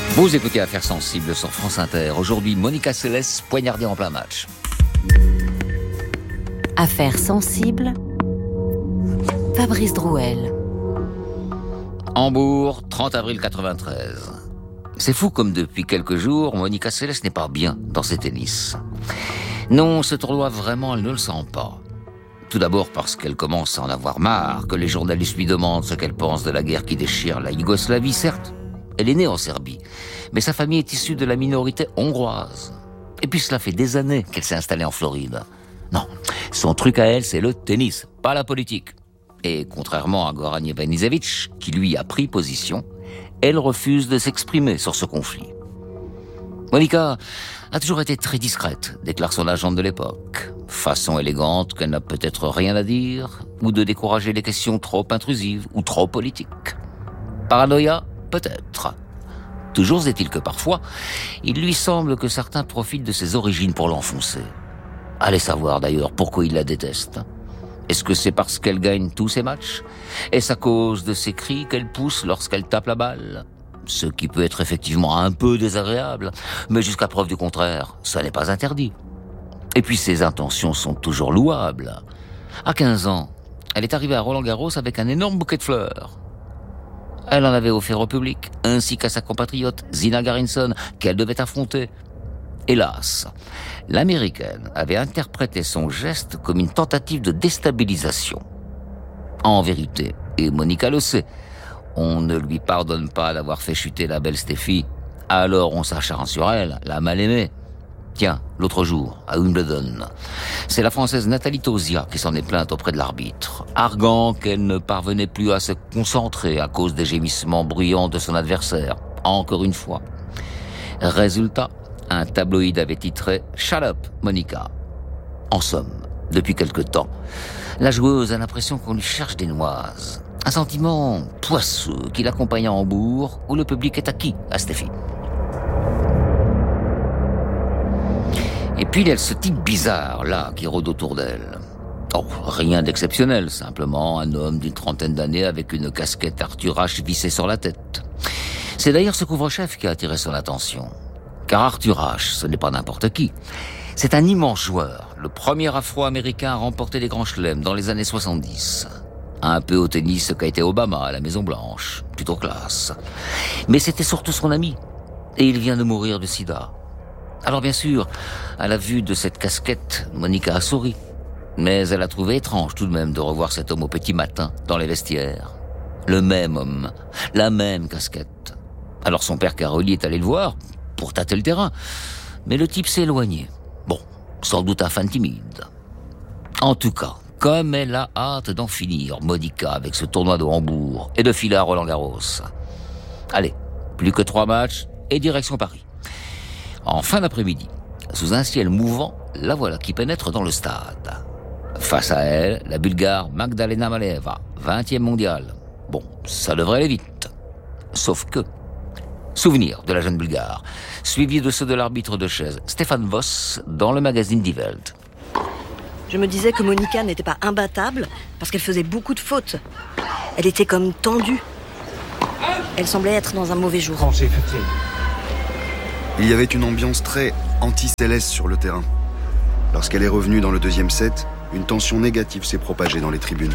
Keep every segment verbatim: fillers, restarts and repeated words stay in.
Vous écoutez Affaires sensibles sur France Inter. Aujourd'hui, Monica Seles poignardée en plein match. Affaires sensibles, Fabrice Drouel. Hambourg, trente avril quatre-vingt-treize. C'est fou comme depuis quelques jours, Monica Seles n'est pas bien dans ses tennis. Non, ce tournoi, vraiment, elle ne le sent pas. Tout d'abord parce qu'elle commence à en avoir marre, que les journalistes lui demandent ce qu'elle pense de la guerre qui déchire la Yougoslavie, certes. Elle est née en Serbie, mais sa famille est issue de la minorité hongroise. Et puis cela fait des années qu'elle s'est installée en Floride. Non, son truc à elle, c'est le tennis, pas la politique. Et contrairement à Goran Ivanisevic, qui lui a pris position, elle refuse de s'exprimer sur ce conflit. Monica a toujours été très discrète, déclare son agente de l'époque. Façon élégante qu'elle n'a peut-être rien à dire, ou de décourager les questions trop intrusives ou trop politiques. Paranoïa, peut-être. Toujours est-il que parfois, il lui semble que certains profitent de ses origines pour l'enfoncer. Allez savoir d'ailleurs pourquoi il la déteste. Est-ce que c'est parce qu'elle gagne tous ses matchs ? Est-ce à cause de ses cris qu'elle pousse lorsqu'elle tape la balle ? Ce qui peut être effectivement un peu désagréable, mais jusqu'à preuve du contraire, ça n'est pas interdit. Et puis ses intentions sont toujours louables. À quinze ans, elle est arrivée à Roland-Garros avec un énorme bouquet de fleurs. Elle en avait offert au public, ainsi qu'à sa compatriote Zina Garinson, qu'elle devait affronter. Hélas, l'Américaine avait interprété son geste comme une tentative de déstabilisation. En vérité, et Monica le sait, on ne lui pardonne pas d'avoir fait chuter la belle Steffi, alors on s'acharne sur elle, la mal-aimée. Tiens, l'autre jour, à Wimbledon, c'est la Française Nathalie Tauziat qui s'en est plainte auprès de l'arbitre, arguant qu'elle ne parvenait plus à se concentrer à cause des gémissements bruyants de son adversaire, encore une fois. Résultat, un tabloïd avait titré « Shut up, Monica ». En somme, depuis quelque temps, la joueuse a l'impression qu'on lui cherche des noises. Un sentiment poisseux qui l'accompagne à Hambourg, où le public est acquis à Steffi. Et puis il y a ce type bizarre, là, qui rôde autour d'elle. Oh, rien d'exceptionnel, simplement un homme d'une trentaine d'années avec une casquette Arthur Ashe vissée sur la tête. C'est d'ailleurs ce couvre-chef qui a attiré son attention. Car Arthur Ashe, ce n'est pas n'importe qui. C'est un immense joueur, le premier Afro-Américain à remporter les grands chelems dans les années soixante-dix. Un peu au tennis qu'a été Obama à la Maison-Blanche, plutôt classe. Mais c'était surtout son ami, et il vient de mourir de sida. Alors bien sûr, à la vue de cette casquette, Monica a souri. Mais elle a trouvé étrange tout de même de revoir cet homme au petit matin, dans les vestiaires. Le même homme, la même casquette. Alors son père Caroli est allé le voir, pour tâter le terrain. Mais le type s'est éloigné. Bon, sans doute un fan timide. En tout cas, comme elle a hâte d'en finir, Monica, avec ce tournoi de Hambourg et de filer à Roland-Garros. Allez, plus que trois matchs et direction Paris. En fin d'après-midi, sous un ciel mouvant, la voilà qui pénètre dans le stade. Face à elle, la Bulgare Magdalena Maleeva, vingtième mondiale. Bon, ça devrait aller vite. Sauf que, souvenir de la jeune Bulgare, suivi de ceux de l'arbitre de chaise, Stefan Voss, dans le magazine Die Welt. Je me disais que Monica n'était pas imbattable parce qu'elle faisait beaucoup de fautes. Elle était comme tendue. Elle semblait être dans un mauvais jour. Il y avait une ambiance très anti-Céleste sur le terrain. Lorsqu'elle est revenue dans le deuxième set, une tension négative s'est propagée dans les tribunes.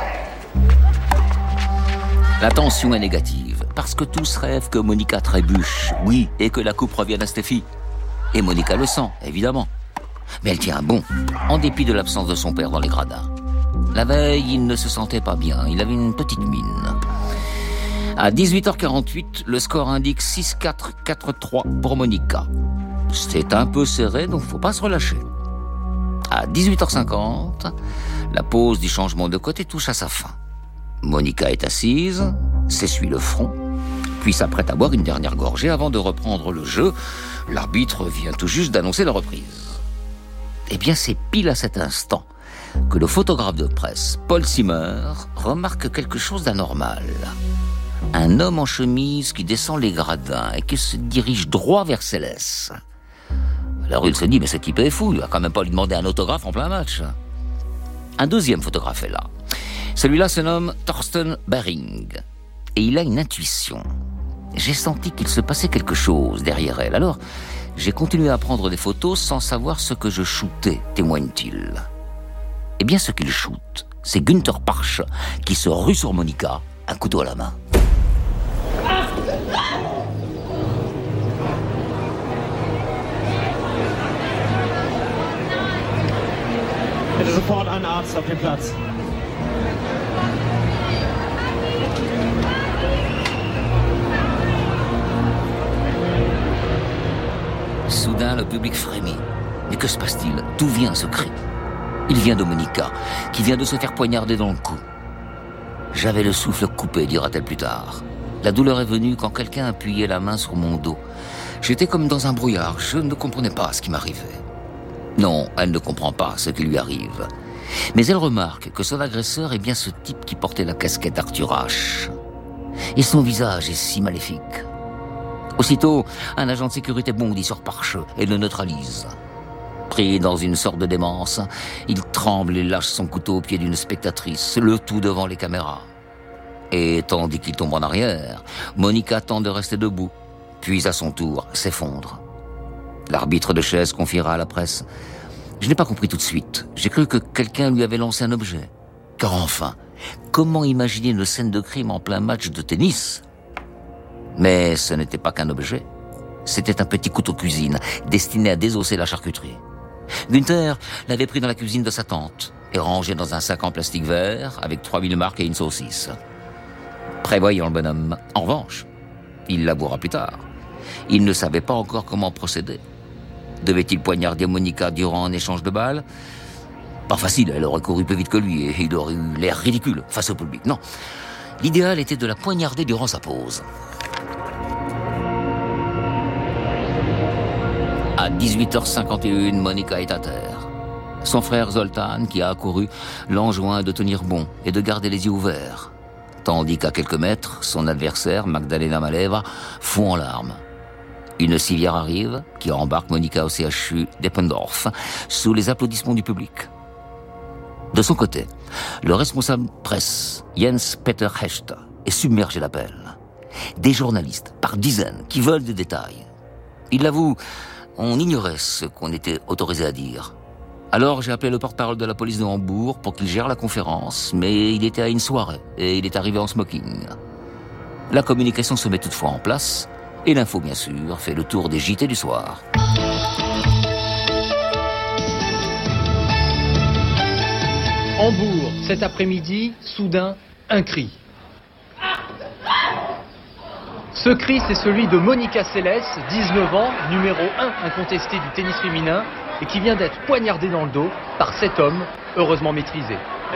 La tension est négative, parce que tous rêvent que Monica trébuche, oui, et que la coupe revienne à Steffi. Et Monica le sent, évidemment. Mais elle tient bon, en dépit de l'absence de son père dans les gradins. La veille, il ne se sentait pas bien, il avait une petite mine. À dix-huit heures quarante-huit, le score indique six quatre, quatre trois pour Monica. C'est un peu serré, donc faut pas se relâcher. À dix-huit heures cinquante, la pause du changement de côté touche à sa fin. Monica est assise, s'essuie le front, puis s'apprête à boire une dernière gorgée avant de reprendre le jeu. L'arbitre vient tout juste d'annoncer la reprise. Eh bien, c'est pile à cet instant que le photographe de presse, Paul Zimmer, remarque quelque chose d'anormal. Un homme en chemise qui descend les gradins et qui se dirige droit vers Céleste. Alors il se dit, mais ce type est fou, il va quand même pas lui demander un autographe en plein match. Un deuxième photographe est là. Celui-là se nomme Thorsten Bering. Et il a une intuition. j'ai senti qu'il se passait quelque chose derrière elle. Alors, j'ai continué à prendre des photos sans savoir ce que je shootais, témoigne-t-il. Eh bien, ce qu'il shoot, c'est Günther Parche qui se rue sur Monica, un couteau à la main. Bitte sofort einen Arzt auf den Platz. Soudain, le public frémit. Mais que se passe-t-il? D'où vient ce cri? Il vient de Monica, qui vient de se faire poignarder dans le cou. J'avais le souffle coupé, dira-t-elle plus tard. La douleur est venue quand quelqu'un appuyait la main sur mon dos. J'étais comme dans un brouillard, je ne comprenais pas ce qui m'arrivait. Non, elle ne comprend pas ce qui lui arrive. Mais elle remarque que son agresseur est bien ce type qui portait la casquette Arthur Ashe. Et son visage est si maléfique. Aussitôt, un agent de sécurité bondit sur Parche et le neutralise. Pris dans une sorte de démence, il tremble et lâche son couteau au pied d'une spectatrice, le tout devant les caméras. Et tandis qu'il tombe en arrière, Monica tente de rester debout, puis à son tour s'effondre. L'arbitre de chaise confiera à la presse: « Je n'ai pas compris tout de suite. J'ai cru que quelqu'un lui avait lancé un objet. Car enfin, comment imaginer une scène de crime en plein match de tennis ?» Mais ce n'était pas qu'un objet. C'était un petit couteau cuisine destiné à désosser la charcuterie. Günther l'avait pris dans la cuisine de sa tante et rangé dans un sac en plastique vert avec trois mille marques et une saucisse. Prévoyant le bonhomme. En revanche, il l'avouera plus tard, il ne savait pas encore comment procéder. Devait-il poignarder Monica durant un échange de balles? Pas facile, elle aurait couru plus vite que lui et il aurait eu l'air ridicule face au public. Non, l'idéal était de la poignarder durant sa pause. À dix-huit heures cinquante et une, Monica est à terre. Son frère Zoltan, qui a accouru, l'enjoint de tenir bon et de garder les yeux ouverts. Tandis qu'à quelques mètres, son adversaire, Magdalena Maleva, fond en larmes. Une civière arrive, qui embarque Monica au C H U d'Eppendorf, sous les applaudissements du public. De son côté, le responsable presse, Jens Peter Hecht, est submergé d'appels. Des journalistes, par dizaines, qui veulent des détails. Il l'avoue, on ignorait ce qu'on était autorisé à dire. Alors j'ai appelé le porte-parole de la police de Hambourg pour qu'il gère la conférence, mais il était à une soirée et il est arrivé en smoking. La communication se met toutefois en place et l'info, bien sûr, fait le tour des J T du soir. Hambourg, cet après-midi, soudain, un cri. Ce cri, c'est celui de Monica Seles, dix-neuf ans, numéro un incontesté du tennis féminin, et qui vient d'être poignardée dans le dos par cet homme, heureusement maîtrisé.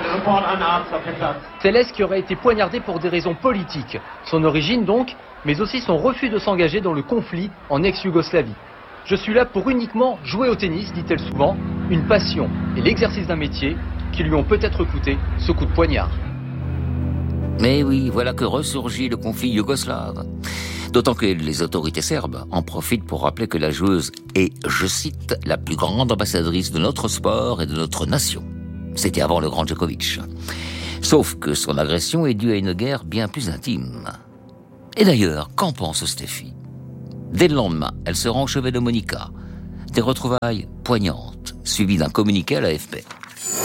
Seles qui aurait été poignardé pour des raisons politiques, son origine donc, mais aussi son refus de s'engager dans le conflit en ex-Yougoslavie. Je suis là pour uniquement jouer au tennis, dit-elle souvent, une passion et l'exercice d'un métier qui lui ont peut-être coûté ce coup de poignard. Mais oui, voilà que ressurgit le conflit yougoslave. D'autant que les autorités serbes en profitent pour rappeler que la joueuse est, je cite, la plus grande ambassadrice de notre sport et de notre nation. C'était avant le grand Djokovic. Sauf que son agression est due à une guerre bien plus intime. Et d'ailleurs, qu'en pense Steffi? Dès le lendemain, elle se rend au chevet de Monica. Des retrouvailles poignantes, suivies d'un communiqué à l'A F P.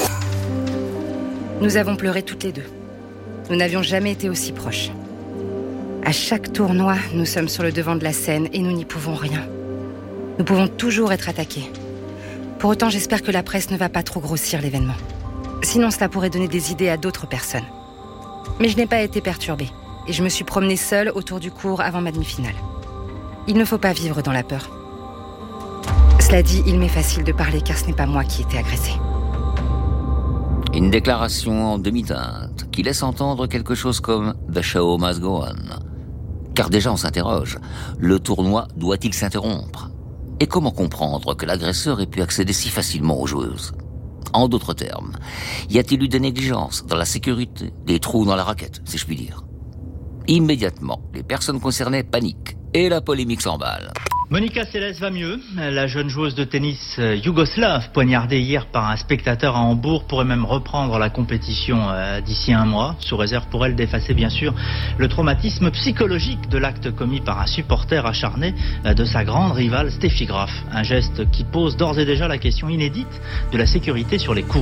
Nous avons pleuré toutes les deux. Nous n'avions jamais été aussi proches. À chaque tournoi, nous sommes sur le devant de la scène et nous n'y pouvons rien. Nous pouvons toujours être attaqués. Pour autant, j'espère que la presse ne va pas trop grossir l'événement. Sinon, cela pourrait donner des idées à d'autres personnes. Mais je n'ai pas été perturbée et je me suis promenée seule autour du court avant ma demi-finale. Il ne faut pas vivre dans la peur. Cela dit, il m'est facile de parler car ce n'est pas moi qui ai été agressée. Une déclaration en demi-teinte qui laisse entendre quelque chose comme « The show must go on ». Car déjà on s'interroge, le tournoi doit-il s'interrompre? Et comment comprendre que l'agresseur ait pu accéder si facilement aux joueuses? En d'autres termes, y a-t-il eu des négligences dans la sécurité, des trous dans la raquette, si je puis dire? Immédiatement, les personnes concernées paniquent et la polémique s'emballe. Monica Seles va mieux. La jeune joueuse de tennis yougoslave, poignardée hier par un spectateur à Hambourg, pourrait même reprendre la compétition euh, d'ici un mois, sous réserve pour elle d'effacer bien sûr le traumatisme psychologique de l'acte commis par un supporter acharné euh, de sa grande rivale Steffi Graf. Un geste qui pose d'ores et déjà la question inédite de la sécurité sur les courts.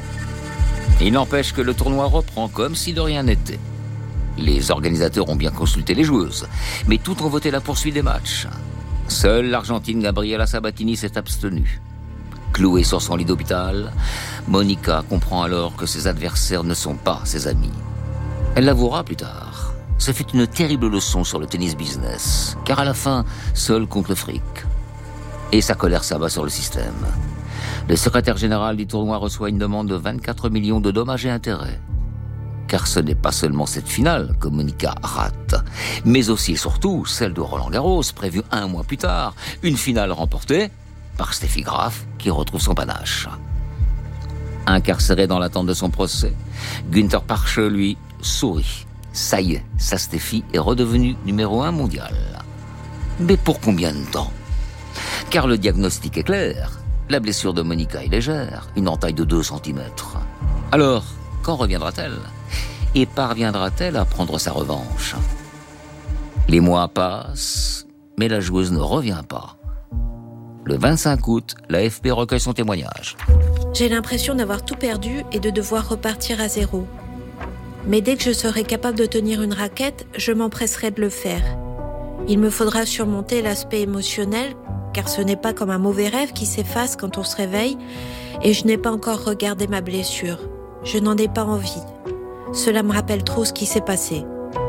Il n'empêche que le tournoi reprend comme si de rien n'était. Les organisateurs ont bien consulté les joueuses, mais toutes ont voté la poursuite des matchs. Seule l'Argentine Gabriela Sabatini s'est abstenue. Clouée sur son lit d'hôpital, Monica comprend alors que ses adversaires ne sont pas ses amis. Elle l'avouera plus tard. Ce fut une terrible leçon sur le tennis business, car à la fin, seule compte le fric. Et sa colère s'abat sur le système. Le secrétaire général du tournoi reçoit une demande de vingt-quatre millions de dommages et intérêts. Car ce n'est pas seulement cette finale que Monica rate, mais aussi et surtout celle de Roland-Garros, prévue un mois plus tard, une finale remportée par Steffi Graf, qui retrouve son panache. Incarcéré dans l'attente de son procès, Günther Parche, lui, sourit. Ça y est, sa Steffi est redevenue numéro un mondial. Mais pour combien de temps ? Car le diagnostic est clair. La blessure de Monica est légère, une entaille de deux centimètres. Alors, quand reviendra-t-elle ? Et parviendra-t-elle à prendre sa revanche ? Les mois passent, mais la joueuse ne revient pas. Le vingt-cinq août, l'A F P recueille son témoignage. J'ai l'impression d'avoir tout perdu et de devoir repartir à zéro. Mais dès que je serai capable de tenir une raquette, je m'empresserai de le faire. Il me faudra surmonter l'aspect émotionnel, car ce n'est pas comme un mauvais rêve qui s'efface quand on se réveille, et je n'ai pas encore regardé ma blessure. Je n'en ai pas envie. Cela me rappelle trop ce qui s'est passé.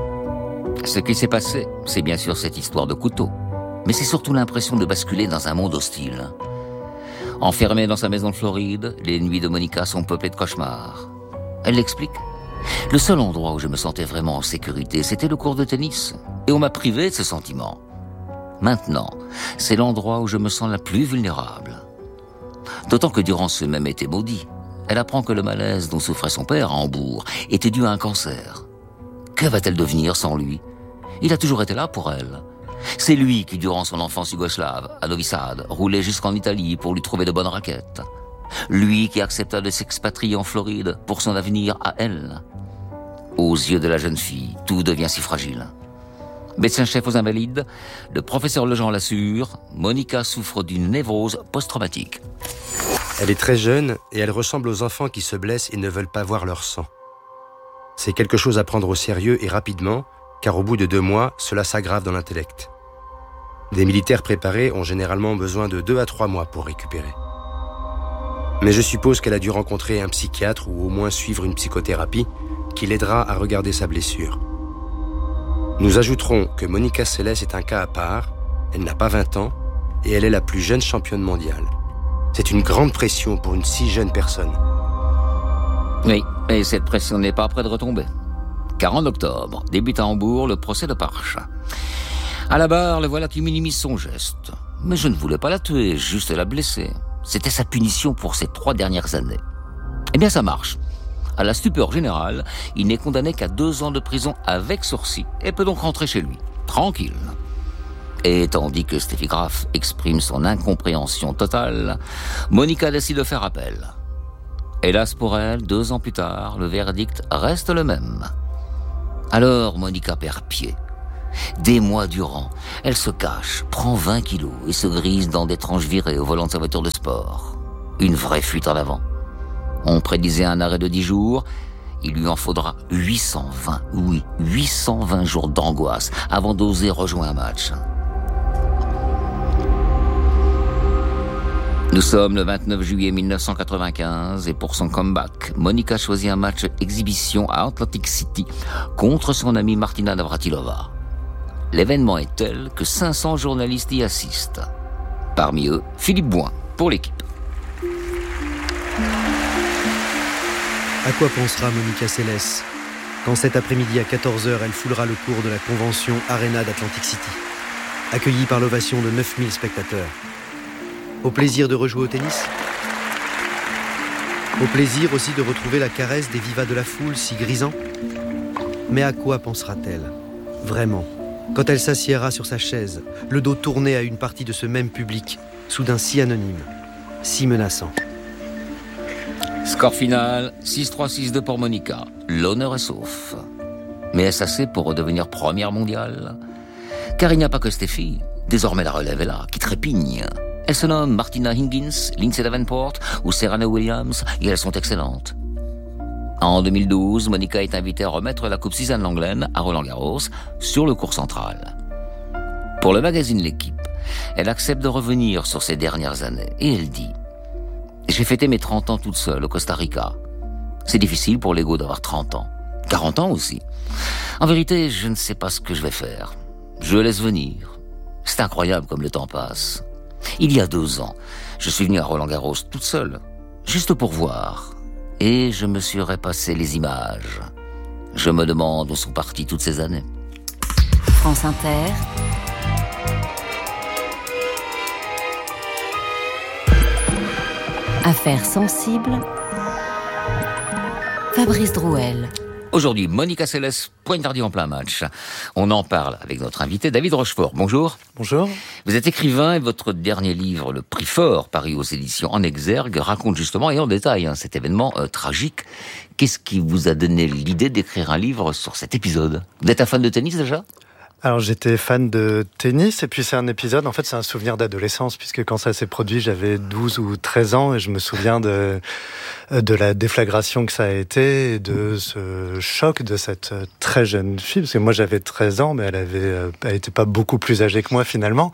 Ce qui s'est passé, c'est bien sûr cette histoire de couteau. Mais c'est surtout l'impression de basculer dans un monde hostile. Enfermée dans sa maison de Floride, les nuits de Monica sont peuplées de cauchemars. Elle l'explique. Le seul endroit où je me sentais vraiment en sécurité, c'était le court de tennis. Et on m'a privé de ce sentiment. Maintenant, c'est l'endroit où je me sens la plus vulnérable. D'autant que durant ce même été maudit, elle apprend que le malaise dont souffrait son père à Hambourg était dû à un cancer. Que va-t-elle devenir sans lui ? Il a toujours été là pour elle. C'est lui qui, durant son enfance yougoslave, à Novi Sad, roulait jusqu'en Italie pour lui trouver de bonnes raquettes. Lui qui accepta de s'expatrier en Floride pour son avenir à elle. Aux yeux de la jeune fille, tout devient si fragile. Médecin-chef aux Invalides, le professeur Lejean l'assure, Monica souffre d'une névrose post-traumatique. Elle est très jeune et elle ressemble aux enfants qui se blessent et ne veulent pas voir leur sang. C'est quelque chose à prendre au sérieux et rapidement, car au bout de deux mois, cela s'aggrave dans l'intellect. Des militaires préparés ont généralement besoin de deux à trois mois pour récupérer. Mais je suppose qu'elle a dû rencontrer un psychiatre ou au moins suivre une psychothérapie qui l'aidera à regarder sa blessure. Nous ajouterons que Monica Seles est un cas à part, elle n'a pas vingt ans et elle est la plus jeune championne mondiale. C'est une grande pression pour une si jeune personne. Oui, et cette pression n'est pas près de retomber. Car en octobre, débute à Hambourg le procès de Parche. À la barre, le voilà qui minimise son geste. Mais je ne voulais pas la tuer, juste la blesser. C'était sa punition pour ces trois dernières années. Eh bien, ça marche. À la stupeur générale, il n'est condamné qu'à deux ans de prison avec sursis et peut donc rentrer chez lui, tranquille. Et tandis que Steffi Graf exprime son incompréhension totale, Monica décide de faire appel. Hélas pour elle, deux ans plus tard, le verdict reste le même. Alors Monica perd pied. Des mois durant, elle se cache, prend vingt kilos et se grise dans d'étranges virées au volant de sa voiture de sport. Une vraie fuite en avant. On prédisait un arrêt de dix jours, il lui en faudra huit cent vingt, oui, huit cent vingt jours d'angoisse avant d'oser rejoindre un match. Nous sommes le vingt-neuf juillet mille neuf cent quatre-vingt-quinze et pour son comeback, Monica choisit un match exhibition à Atlantic City contre son amie Martina Navratilova. L'événement est tel que cinq cents journalistes y assistent. Parmi eux, Philippe Bouin pour l'équipe. À quoi pensera Monica Seles quand cet après-midi à quatorze heures, elle foulera le cours de la convention Arena d'Atlantic City, accueillie par l'ovation de neuf mille spectateurs? Au plaisir de rejouer au tennis? Au plaisir aussi de retrouver la caresse des vivas de la foule si grisant? Mais à quoi pensera-t-elle, vraiment, Quand elle s'assiera sur sa chaise, le dos tourné à une partie de ce même public, soudain si anonyme, si menaçant. Score final, six trois six deux pour Monica. L'honneur est sauf. Mais est-ce assez pour redevenir première mondiale ? Car il n'y a pas que Steffi. Désormais la relève est là, qui trépigne. Elles se nomment Martina Hingis, Lindsay Davenport ou Serena Williams, et elles sont excellentes. En deux mille douze, Monica est invitée à remettre la Coupe Suzanne Lenglen à Roland-Garros sur le court central. Pour le magazine L'Équipe, elle accepte de revenir sur ses dernières années et elle dit « J'ai fêté mes trente ans toute seule au Costa Rica. C'est difficile pour l'ego d'avoir trente ans. quarante ans aussi. En vérité, je ne sais pas ce que je vais faire. Je laisse venir. C'est incroyable comme le temps passe. Il y a deux ans, je suis venue à Roland-Garros toute seule, juste pour voir. Et je me suis repassé les images. Je me demande où sont parties toutes ces années. » France Inter. Affaires sensibles. Fabrice Drouel. Aujourd'hui, Monica Seles, poignardée en plein match. On en parle avec notre invité David Rochefort. Bonjour. Bonjour. Vous êtes écrivain et votre dernier livre, Le Prix Fort, paru aux éditions En Exergue, raconte justement et en détail hein, cet événement euh, tragique. Qu'est-ce qui vous a donné l'idée d'écrire un livre sur cet épisode ? Vous êtes un fan de tennis déjà ? Alors j'étais fan de tennis et puis c'est un épisode, en fait c'est un souvenir d'adolescence puisque quand ça s'est produit j'avais douze ou treize ans et je me souviens de, de la déflagration que ça a été et de ce choc de cette très jeune fille parce que moi j'avais treize ans mais elle avait, elle était pas beaucoup plus âgée que moi finalement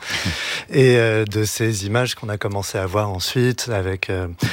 et de ces images qu'on a commencé à voir ensuite avec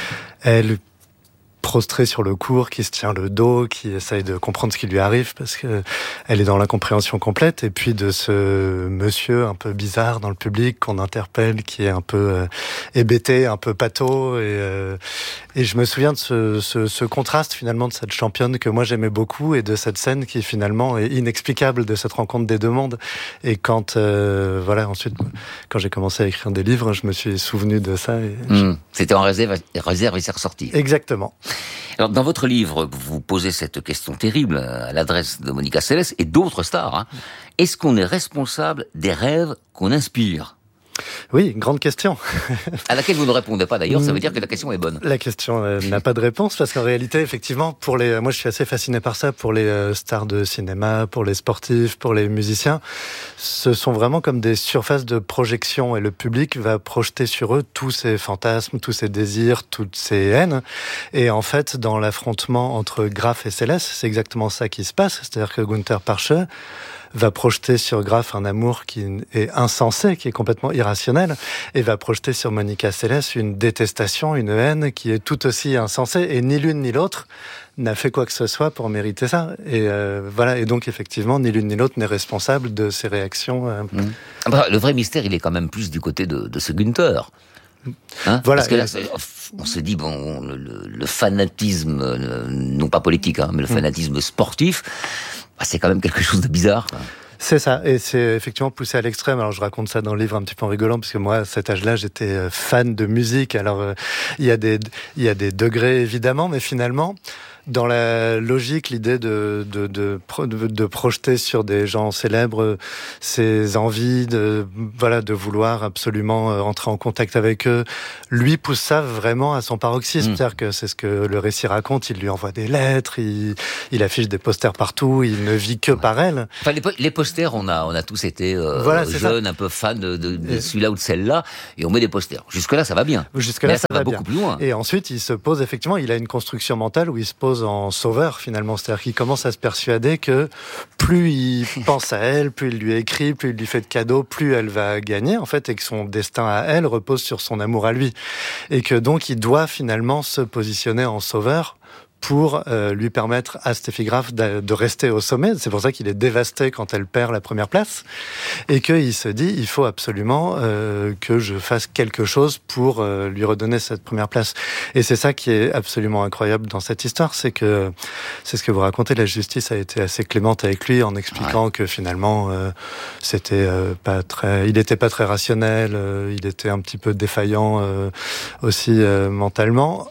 elle prostrée sur le court, qui se tient le dos, qui essaye de comprendre ce qui lui arrive parce que elle est dans l'incompréhension complète. Et puis de ce monsieur un peu bizarre dans le public qu'on interpelle, qui est un peu euh, hébété, un peu pâteau. Et, euh, et je me souviens de ce, ce, ce contraste finalement de cette championne que moi j'aimais beaucoup et de cette scène qui finalement est inexplicable de cette rencontre des deux mondes. Et quand euh, voilà ensuite quand j'ai commencé à écrire des livres, je me suis souvenu de ça. Et mmh. je... C'était en réserve, réserve et c'est ressorti. Exactement. Alors, dans votre livre, vous posez cette question terrible à l'adresse de Monica Seles et d'autres stars. Hein. Est-ce qu'on est responsable des rêves qu'on inspire ? Oui, grande question. À laquelle vous ne répondez pas d'ailleurs, ça veut dire que la question est bonne. La question euh, n'a pas de réponse parce qu'en réalité, effectivement, pour les, moi je suis assez fasciné par ça, pour les euh, stars de cinéma, pour les sportifs, pour les musiciens, ce sont vraiment comme des surfaces de projection et le public va projeter sur eux tous ces fantasmes, tous ces désirs, toutes ces haines. Et en fait, dans l'affrontement entre Graf et Seles, c'est exactement ça qui se passe, c'est-à-dire que Günther Parsche va projeter sur Graf un amour qui est insensé, qui est complètement irrationnel, et va projeter sur Monica Seles une détestation, une haine qui est tout aussi insensée, et ni l'une ni l'autre n'a fait quoi que ce soit pour mériter ça. Et euh, voilà. Et donc effectivement, ni l'une ni l'autre n'est responsable de ces réactions. Euh... Mmh. Bah, le vrai mystère, il est quand même plus du côté de, de ce Günther. Hein voilà. Parce que là, on se dit bon, le, le fanatisme, le, non pas politique, hein, mais le fanatisme mmh. sportif. Ah, c'est quand même quelque chose de bizarre. Quoi. C'est ça, et c'est effectivement poussé à l'extrême. Alors je raconte ça dans le livre un petit peu en rigolant, parce que moi, à cet âge-là, j'étais fan de musique. Alors euh, il y a des, il y a des degrés évidemment, mais finalement, dans la logique, l'idée de, de, de, de, de projeter sur des gens célèbres ses envies, de, voilà, de vouloir absolument entrer en contact avec eux, lui pousse ça vraiment à son paroxysme. Mmh. C'est-à-dire que c'est ce que le récit raconte, il lui envoie des lettres, il, il affiche des posters partout, il ne vit que ouais. par elle. Enfin, les, les posters, on a, on a tous été euh, voilà, jeunes, un peu fans de, de, de celui-là ou de celle-là, et on met des posters. Jusque-là, ça va bien. Jusque-là, Mais là, ça, ça va, va beaucoup bien. plus loin. Et ensuite, il se pose, effectivement, il a une construction mentale où il se pose en sauveur finalement, c'est-à-dire qu'il commence à se persuader que plus il pense à elle, plus il lui écrit, plus il lui fait de cadeaux, plus elle va gagner en fait, et que son destin à elle repose sur son amour à lui, et que donc il doit finalement se positionner en sauveur pour euh, lui permettre à Steffi Graf de, de rester au sommet. C'est pour ça qu'il est dévasté quand elle perd la première place, et qu'il se dit, il faut absolument euh, que je fasse quelque chose pour euh, lui redonner cette première place. Et c'est ça qui est absolument incroyable dans cette histoire, c'est que, c'est ce que vous racontez, la justice a été assez clémente avec lui en expliquant ouais. que finalement, euh, c'était euh, pas très, il était pas très rationnel, euh, il était un petit peu défaillant euh, aussi euh, mentalement.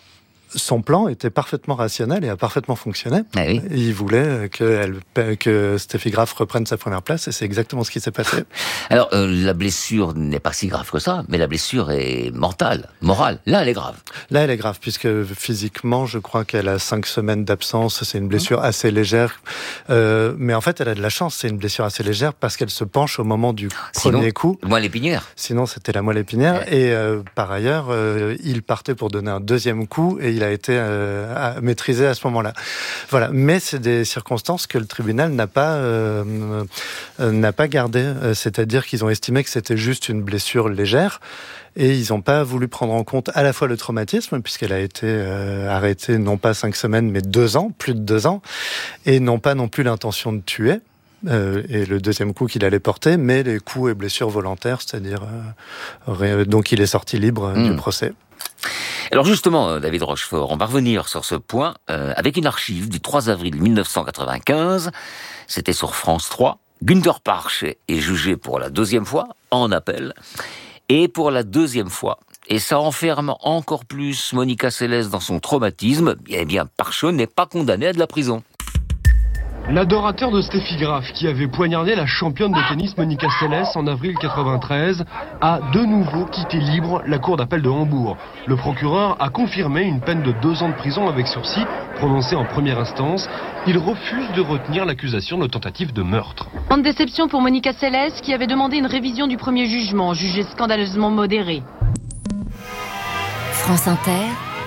son plan était parfaitement rationnel et a parfaitement fonctionné. Ah oui. Il voulait que, elle, que Steffi Graf reprenne sa première place et c'est exactement ce qui s'est passé. Alors, euh, la blessure n'est pas si grave que ça, mais la blessure est mentale, morale. Là, elle est grave. Là, elle est grave, puisque physiquement, je crois qu'elle a cinq semaines d'absence. C'est une blessure mmh. assez légère. Euh, mais en fait, elle a de la chance. C'est une blessure assez légère parce qu'elle se penche au moment du Sinon, premier coup. Moelle épinière. Sinon, c'était la moelle épinière. Ouais. Et euh, par ailleurs, euh, il partait pour donner un deuxième coup et il a été euh, à, maîtrisé à ce moment-là. Voilà. Mais c'est des circonstances que le tribunal n'a pas euh, euh, n'a pas gardées. C'est-à-dire qu'ils ont estimé que c'était juste une blessure légère. Et ils n'ont pas voulu prendre en compte à la fois le traumatisme, puisqu'elle a été euh, arrêtée non pas cinq semaines, mais deux ans, plus de deux ans, et non pas non plus l'intention de tuer, euh, et le deuxième coup qu'il allait porter, mais les coups et blessures volontaires, c'est-à-dire... Euh, donc il est sorti libre mmh. du procès. Alors justement, David Rochefort, on va revenir sur ce point euh, avec une archive du trois avril mille neuf cent quatre-vingt-quinze, c'était sur France trois, Günther Parche est jugé pour la deuxième fois, en appel, et pour la deuxième fois, et ça enferme encore plus Monica Seles dans son traumatisme, eh bien Parche n'est pas condamné à de la prison. L'adorateur de Steffi Graf, qui avait poignardé la championne de tennis Monica Seles en avril quatre-vingt-treize, a de nouveau quitté libre la cour d'appel de Hambourg. Le procureur a confirmé une peine de deux ans de prison avec sursis, prononcée en première instance. Il refuse de retenir l'accusation de tentative de meurtre. Grande déception pour Monica Seles, qui avait demandé une révision du premier jugement, jugé scandaleusement modéré. France Inter.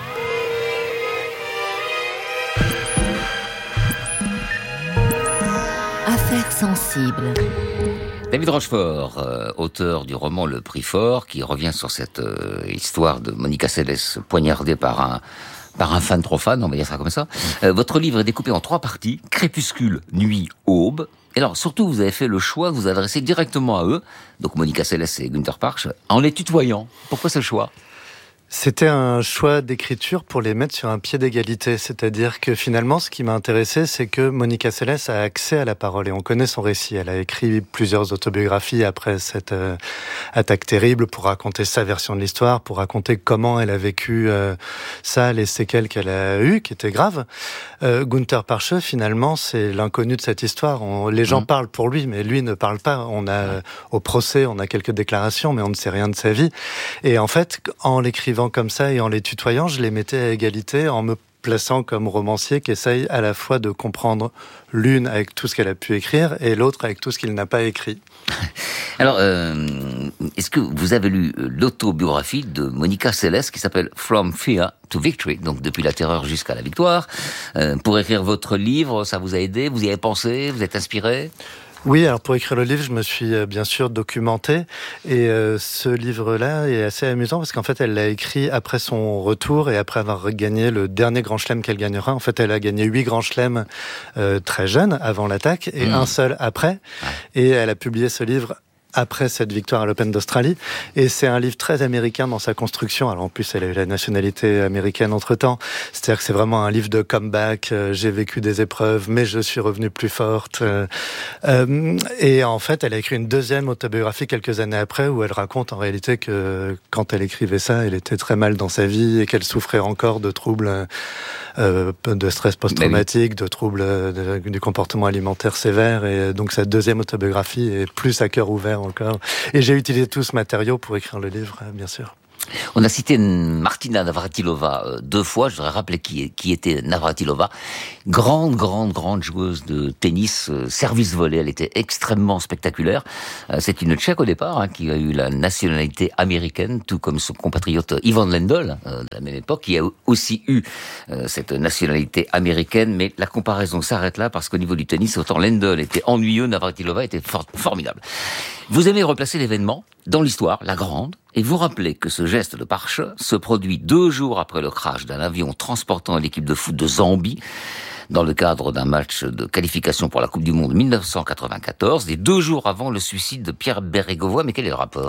Affaires sensibles. David Rochefort, euh, auteur du roman Le Prix Fort, qui revient sur cette euh, histoire de Monica Seles poignardée par un par un fan trop fan, on va dire ça comme ça. Euh, votre livre est découpé en trois parties, crépuscule, nuit, aube. Et alors, surtout, vous avez fait le choix de vous adresser directement à eux, donc Monica Seles et Günther Parche, en les tutoyant. Pourquoi ce choix ? C'était un choix d'écriture pour les mettre sur un pied d'égalité. C'est-à-dire que finalement, ce qui m'a intéressé, c'est que Monica Seles a accès à la parole et on connaît son récit. Elle a écrit plusieurs autobiographies après cette euh, attaque terrible pour raconter sa version de l'histoire, pour raconter comment elle a vécu euh, ça, les séquelles qu'elle a eues, qui étaient graves. Euh, Günther Parche, finalement, c'est l'inconnu de cette histoire. On, les gens mmh. parlent pour lui, mais lui ne parle pas. On a, euh, au procès, on a quelques déclarations, mais on ne sait rien de sa vie. Et en fait, en l'écrivant comme ça et en les tutoyant, je les mettais à égalité en me plaçant comme romancier qui essaye à la fois de comprendre l'une avec tout ce qu'elle a pu écrire et l'autre avec tout ce qu'il n'a pas écrit. Alors, euh, est-ce que vous avez lu l'autobiographie de Monica Seles qui s'appelle From Fear to Victory, donc depuis la terreur jusqu'à la victoire. Euh, pour écrire votre livre, ça vous a aidé? Vous y avez pensé? Vous êtes inspiré? Oui, alors pour écrire le livre, je me suis euh, bien sûr documenté et euh, ce livre-là est assez amusant parce qu'en fait, elle l'a écrit après son retour et après avoir gagné le dernier grand chelem qu'elle gagnera. En fait, elle a gagné huit grands chelems euh, très jeune, avant l'attaque, et mmh. un seul après. Et elle a publié ce livre après cette victoire à l'Open d'Australie. Et c'est un livre très américain dans sa construction. Alors en plus, elle a eu la nationalité américaine entre-temps. C'est-à-dire que c'est vraiment un livre de comeback. Euh, j'ai vécu des épreuves, mais je suis revenue plus forte. Euh, euh, et en fait, elle a écrit une deuxième autobiographie quelques années après où elle raconte en réalité que quand elle écrivait ça, elle était très mal dans sa vie et qu'elle souffrait encore de troubles euh, de stress post-traumatique, de troubles de, du comportement alimentaire sévère. Et donc sa deuxième autobiographie est plus à cœur ouvert encore. Et j'ai utilisé tout ce matériau pour écrire le livre, bien sûr. On a cité Martina Navratilova deux fois. Je voudrais rappeler qui, qui était Navratilova. Grande, grande, grande joueuse de tennis, service volé. Elle était extrêmement spectaculaire. C'est une Tchèque au départ, hein, qui a eu la nationalité américaine, tout comme son compatriote Ivan Lendl, euh, de la même époque, qui a aussi eu euh, cette nationalité américaine. Mais la comparaison s'arrête là, parce qu'au niveau du tennis, autant Lendl était ennuyeux, Navratilova était for- formidable. Vous aimez replacer l'événement dans l'histoire, la grande, et vous rappelez que ce geste de Parche se produit deux jours après le crash d'un avion transportant l'équipe de foot de Zambie, dans le cadre d'un match de qualification pour la Coupe du Monde mille neuf cent quatre-vingt-quatorze, et deux jours avant le suicide de Pierre Bérégovoy. Mais quel est le rapport ?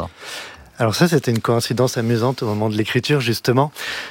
Alors ça, c'était une coïncidence amusante au moment de l'écriture, justement.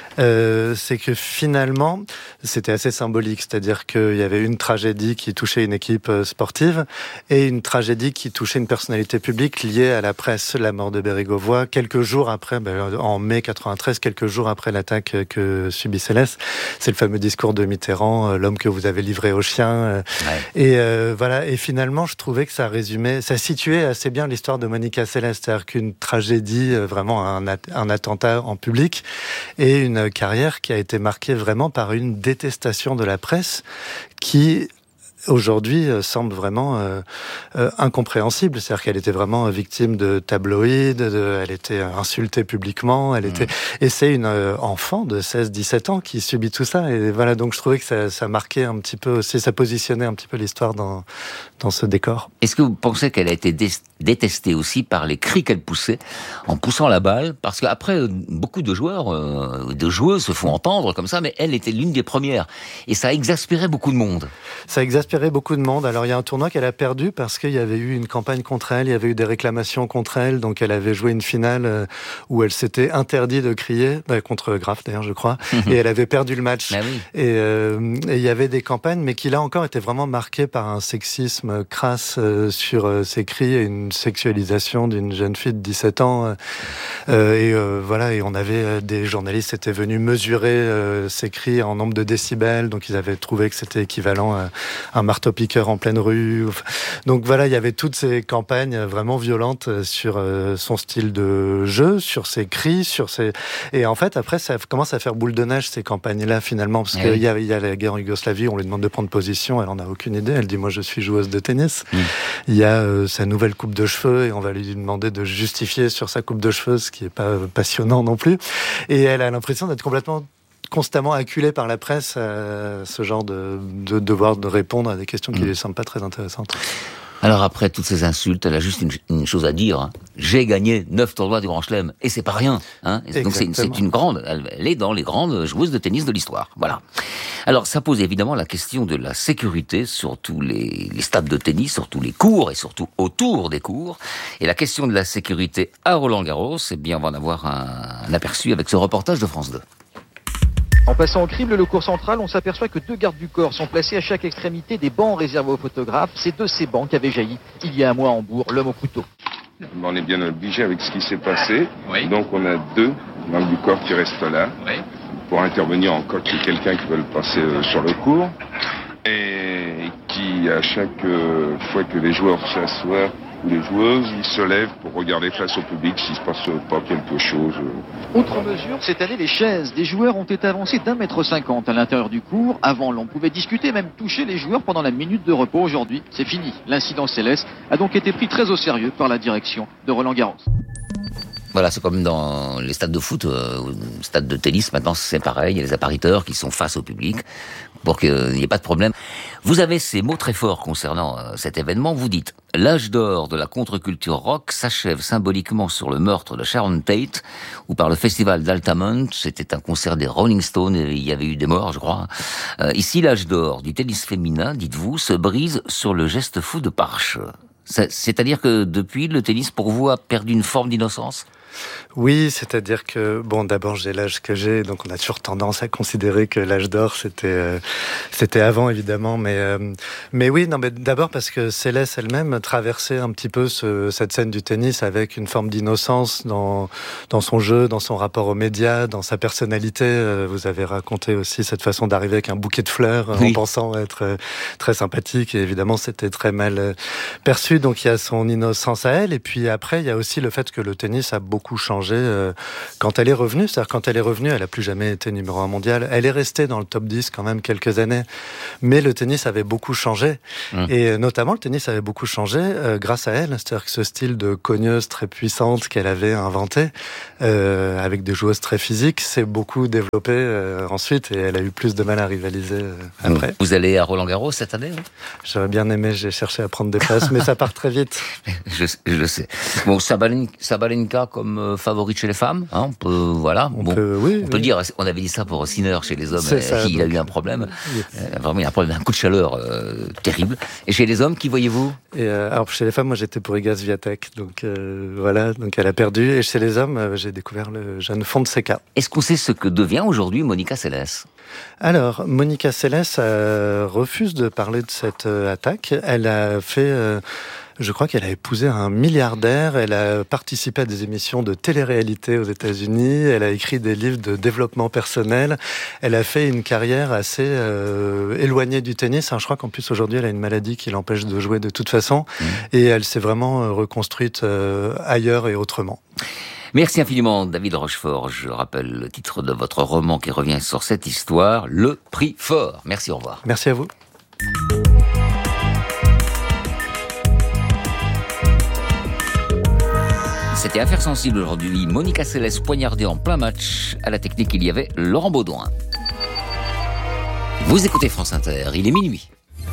Euh, c'est que finalement, c'était assez symbolique, c'est-à-dire qu'il y avait une tragédie qui touchait une équipe sportive et une tragédie qui touchait une personnalité publique liée à la presse, la mort de Bérégovoy, quelques jours après, ben, en mai quatre-vingt-treize, quelques jours après l'attaque que subit Céleste. C'est le fameux discours de Mitterrand, l'homme que vous avez livré aux chiens. Ouais. Et euh, voilà. Et finalement, je trouvais que ça résumait, ça situait assez bien l'histoire de Monica Seles, c'est-à-dire qu'une tragédie, vraiment un, un attentat en public et une carrière qui a été marquée vraiment par une détestation de la presse qui aujourd'hui semble vraiment euh, euh, incompréhensible. C'est-à-dire qu'elle était vraiment victime de tabloïds, de, elle était insultée publiquement, elle était, mmh. et c'est une euh, enfant de seize dix-sept ans qui subit tout ça. Et voilà, donc je trouvais que ça, ça marquait un petit peu aussi, ça positionnait un petit peu l'histoire dans, dans ce décor. Est-ce que vous pensez qu'elle a été dé- détestée aussi par les cris qu'elle poussait en poussant la balle? Parce qu'après, beaucoup de joueurs, euh, de joueuses se font entendre comme ça, mais elle était l'une des premières. Et ça a exaspéré beaucoup de monde. Ça a exaspéré beaucoup de monde. Alors il y a un tournoi qu'elle a perdu parce qu'il y avait eu une campagne contre elle, il y avait eu des réclamations contre elle, donc elle avait joué une finale où elle s'était interdit de crier, bah, contre Graf d'ailleurs je crois, et elle avait perdu le match. Ah oui. Et, euh, et il y avait des campagnes, mais qui là encore étaient vraiment marquées par un sexisme crasse euh, sur euh, ses cris et une sexualisation d'une jeune fille de dix-sept ans. Euh, et euh, voilà, et on avait euh, des journalistes étaient venus mesurer euh, ses cris en nombre de décibels, donc ils avaient trouvé que c'était équivalent à un marteau-piqueur en pleine rue. Donc voilà, il y avait toutes ces campagnes vraiment violentes sur son style de jeu, sur ses cris, sur ses... Et en fait, après, ça commence à faire boule de neige, ces campagnes-là, finalement, parce qu'il oui. y, y a la guerre en Yougoslavie, on lui demande de prendre position, elle en a aucune idée, elle dit « moi, je suis joueuse de tennis mmh. ». Il y a euh, sa nouvelle coupe de cheveux, et on va lui demander de justifier sur sa coupe de cheveux, ce qui n'est pas passionnant non plus. Et elle a l'impression d'être complètement constamment acculé par la presse à ce genre de, de devoir de répondre à des questions qui ne mmh. semblent pas très intéressantes. Alors après toutes ces insultes, elle a juste une, une chose à dire. Hein. J'ai gagné neuf tournois du Grand Chelem et c'est pas rien. Hein. Donc c'est, c'est une grande, elle, elle est dans les grandes joueuses de tennis de l'histoire. Voilà. Alors ça pose évidemment la question de la sécurité sur tous les, les stades de tennis, sur tous les cours et surtout autour des cours. Et la question de la sécurité à Roland-Garros, eh bien on va en avoir un, un aperçu avec ce reportage de France deux. En passant au crible le cours central, on s'aperçoit que deux gardes du corps sont placés à chaque extrémité des bancs réservés aux photographes. C'est de ces bancs qu'avait jailli, il y a un mois à Hambourg, l'homme au couteau. On est bien obligé avec ce qui s'est passé. Oui. Donc on a deux membres du corps qui restent là oui. pour intervenir en cas qu'il y ait quelqu'un qui veut passer euh, sur le cours. Et qui, à chaque euh, fois que les joueurs s'assoient, ou les joueuses, ils se lèvent pour regarder face au public s'il se passe pas quelque chose. Autre mesure, cette année, les chaises des joueurs ont été avancées d'un mètre cinquante à l'intérieur du cours. Avant, l'on pouvait discuter, même toucher les joueurs pendant la minute de repos. Aujourd'hui, c'est fini. L'incident Céleste a donc été pris très au sérieux par la direction de Roland-Garros. Voilà, c'est comme dans les stades de foot, euh, les stades de tennis, maintenant c'est pareil, il y a les appariteurs qui sont face au public pour qu'il n'y ait pas de problème. Vous avez ces mots très forts concernant euh, cet événement, vous dites « L'âge d'or de la contre-culture rock s'achève symboliquement sur le meurtre de Sharon Tate ou par le festival d'Altamont, c'était un concert des Rolling Stones et il y avait eu des morts, je crois. Euh, ici, l'âge d'or du tennis féminin, dites-vous, se brise sur le geste fou de Parche. C'est-à-dire que depuis, le tennis pour vous a perdu une forme d'innocence ? Oui, c'est-à-dire que, bon, d'abord, j'ai l'âge que j'ai, donc on a toujours tendance à considérer que l'âge d'or, c'était euh, c'était avant, évidemment, mais euh, mais oui, non, mais d'abord parce que Céleste elle-même traversait un petit peu ce, cette scène du tennis avec une forme d'innocence dans dans son jeu, dans son rapport aux médias, dans sa personnalité. Vous avez raconté aussi cette façon d'arriver avec un bouquet de fleurs, oui. en pensant être très sympathique, et évidemment, c'était très mal perçu, donc il y a son innocence à elle, et puis après, il y a aussi le fait que le tennis a beaucoup changé euh, quand elle est revenue. C'est-à-dire quand elle est revenue, elle n'a plus jamais été numéro un mondial. Elle est restée dans le top dix quand même quelques années. Mais le tennis avait beaucoup changé. Mmh. Et notamment, le tennis avait beaucoup changé euh, grâce à elle. C'est-à-dire que ce style de cogneuse très puissante qu'elle avait inventé, euh, avec des joueuses très physiques, s'est beaucoup développé euh, ensuite. Et elle a eu plus de mal à rivaliser euh, après. Vous allez à Roland-Garros cette année, hein? J'aurais bien aimé, j'ai cherché à prendre des places, mais ça part très vite. je, je sais. Bon, Sabalenka, Sabalenka comme comme favorite chez les femmes. Hein, on peut, voilà. On bon, peut, oui, on peut oui. dire. On avait dit ça pour Sinner chez les hommes. C'est ça, il a donc, eu un problème. Euh, vraiment, il y a un problème, un coup de chaleur euh, terrible. Et chez les hommes, qui voyez-vous? Et euh, alors chez les femmes, moi j'étais pour Iga Swiatek, donc euh, voilà, donc elle a perdu. Et chez les hommes, euh, j'ai découvert le jeune Fonseca. Est-ce qu'on sait ce que devient aujourd'hui Monica Seles? Alors, Monica Seles euh, refuse de parler de cette euh, attaque. Elle a fait, euh, je crois qu'elle a épousé un milliardaire. Elle a participé à des émissions de télé-réalité aux États-Unis. Elle a écrit des livres de développement personnel. Elle a fait une carrière assez euh, éloignée du tennis. Hein, je crois qu'en plus aujourd'hui, elle a une maladie qui l'empêche de jouer de toute façon. Mmh. Et elle s'est vraiment euh, reconstruite euh, ailleurs et autrement. Merci infiniment, David Rochefort. Je rappelle le titre de votre roman qui revient sur cette histoire, Le Prix Fort. Merci, au revoir. Merci à vous. C'était Affaires sensibles aujourd'hui. Monica Seles poignardée en plein match. À la technique, il y avait Laurent Baudouin. Vous écoutez France Inter, il est minuit.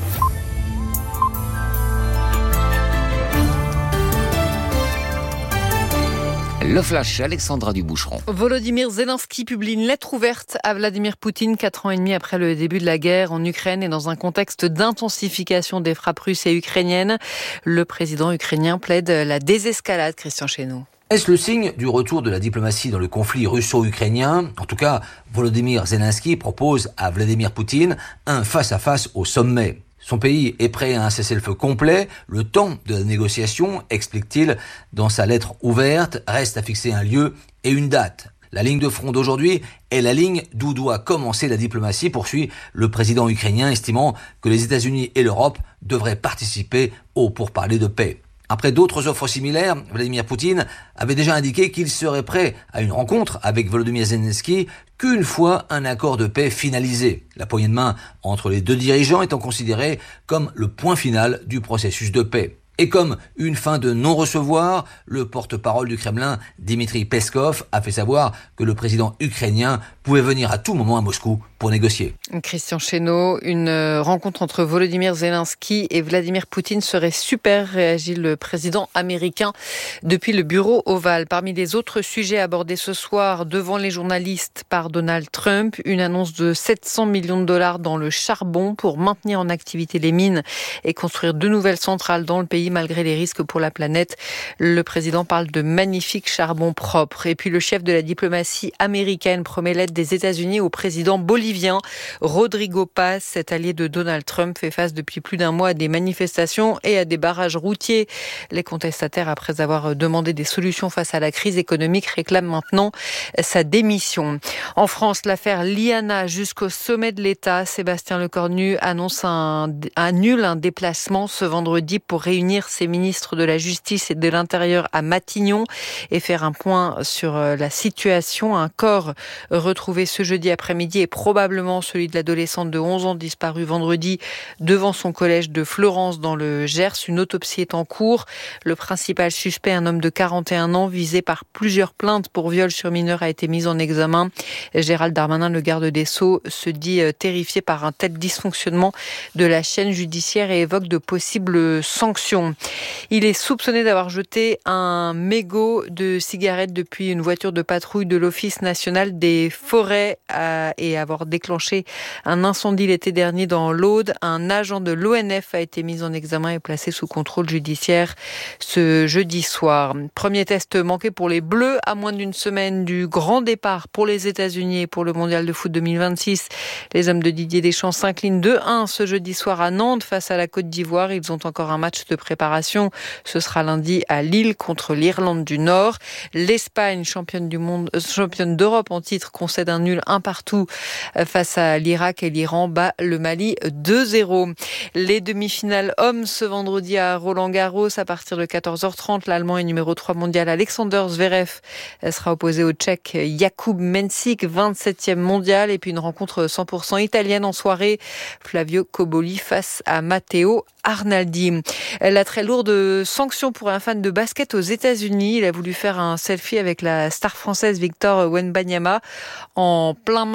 Le flash, Alexandra Duboucheron. Volodymyr Zelensky publie une lettre ouverte à Vladimir Poutine, quatre ans et demi après le début de la guerre en Ukraine et dans un contexte d'intensification des frappes russes et ukrainiennes. Le président ukrainien plaide la désescalade, Christian Chesneau. Est-ce le signe du retour de la diplomatie dans le conflit russo-ukrainien? En tout cas, Volodymyr Zelensky propose à Vladimir Poutine un face-à-face au sommet. Son pays est prêt à un cessez-le-feu complet. Le temps de la négociation, explique-t-il dans sa lettre ouverte, reste à fixer un lieu et une date. La ligne de front d'aujourd'hui est la ligne d'où doit commencer la diplomatie, poursuit le président ukrainien, estimant que les États-Unis et l'Europe devraient participer aux pourparlers de paix. Après d'autres offres similaires, Vladimir Poutine avait déjà indiqué qu'il serait prêt à une rencontre avec Volodymyr Zelensky qu'une fois un accord de paix finalisé. La poignée de main entre les deux dirigeants étant considérée comme le point final du processus de paix. Et comme une fin de non-recevoir, le porte-parole du Kremlin, Dmitri Peskov, a fait savoir que le président ukrainien pouvait venir à tout moment à Moscou pour négocier. Christian Chesneau, une rencontre entre Volodymyr Zelensky et Vladimir Poutine serait super, réagit le président américain depuis le bureau ovale. Parmi les autres sujets abordés ce soir devant les journalistes par Donald Trump, une annonce de sept cents millions de dollars dans le charbon pour maintenir en activité les mines et construire de nouvelles centrales dans le pays malgré les risques pour la planète. Le président parle de magnifique charbon propre. Et puis le chef de la diplomatie américaine promet l'aide des États-Unis au président bolivien Rodrigo Paz. Cet allié de Donald Trump fait face depuis plus d'un mois à des manifestations et à des barrages routiers. Les contestataires, après avoir demandé des solutions face à la crise économique, réclament maintenant sa démission. En France, l'affaire Liana jusqu'au sommet de l'État. Sébastien Lecornu annonce un, annule un déplacement ce vendredi pour réunir ses ministres de la Justice et de l'Intérieur à Matignon et faire un point sur la situation. Un corps retrouvé ce jeudi après-midi est probablement celui de l'adolescente de onze ans disparue vendredi devant son collège de Florence dans le Gers. Une autopsie est en cours. Le principal suspect, un homme de quarante et un ans, visé par plusieurs plaintes pour viol sur mineur, a été mis en examen. Gérald Darmanin, le garde des Sceaux, se dit terrifié par un tel dysfonctionnement de la chaîne judiciaire et évoque de possibles sanctions. Il est soupçonné d'avoir jeté un mégot de cigarettes depuis une voiture de patrouille de l'Office national des forêts et avoir déclenché un incendie l'été dernier dans l'Aude. Un agent de l'O N F a été mis en examen et placé sous contrôle judiciaire ce jeudi soir. Premier test manqué pour les Bleus à moins d'une semaine du grand départ pour les États-Unis et pour le mondial de foot deux mille vingt-six. Les hommes de Didier Deschamps s'inclinent deux un ce jeudi soir à Nantes face à la Côte d'Ivoire. Ils ont encore un match de préparation. Ce sera lundi à Lille contre l'Irlande du Nord. L'Espagne, championne du monde, euh, championne d'Europe en titre, concède un nul un partout face à l'Irak et l'Iran bat le Mali deux zéro. Les demi-finales hommes ce vendredi à Roland-Garros à partir de quatorze heures trente. L'Allemand est numéro trois mondial Alexander Zverev sera opposé au Tchèque Jakub Mensik, vingt-septième mondial. Et puis une rencontre cent pour cent italienne en soirée. Flavio Cobolli face à Matteo Arnaldi. La très lourde sanction pour un fan de basket aux États-Unis. Il a voulu faire un selfie avec la star française Victor Wembanyama en plein match